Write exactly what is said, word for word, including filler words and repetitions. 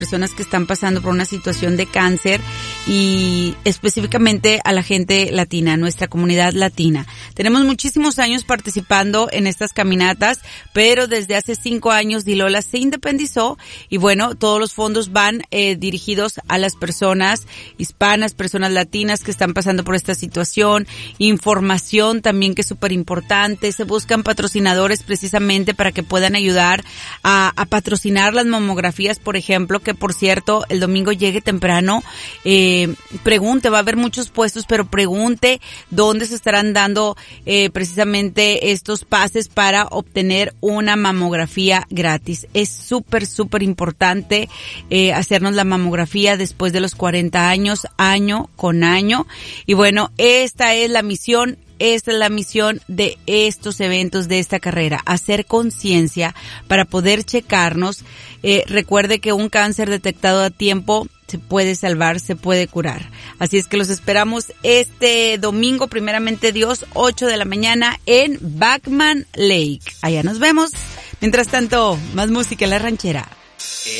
personas que están pasando por una situación de cáncer y específicamente a la gente latina, nuestra comunidad latina. Tenemos muchísimos años participando en estas caminatas, pero desde hace cinco años Dilola se independizó y bueno, todos los fondos van eh, dirigidos a las personas hispanas, personas latinas que están pasando por esta situación, información también que es súper importante, se buscan patrocinadores precisamente para que puedan ayudar a, a patrocinar las mamografías, por ejemplo, que por cierto, el domingo llegue temprano, eh, pregunte, va a haber muchos puestos, pero pregunte dónde se estarán dando eh, precisamente estos pases para obtener una mamografía gratis. Es súper, súper importante eh, hacernos la mamografía después de los cuarenta años, año con año. Y bueno, esta es la misión. Esta es la misión de estos eventos, de esta carrera, hacer conciencia para poder checarnos. Eh, recuerde que un cáncer detectado a tiempo se puede salvar, se puede curar. Así es que los esperamos este domingo, primeramente Dios, ocho de la mañana en Backman Lake. Allá nos vemos. Mientras tanto, más música en La Ranchera.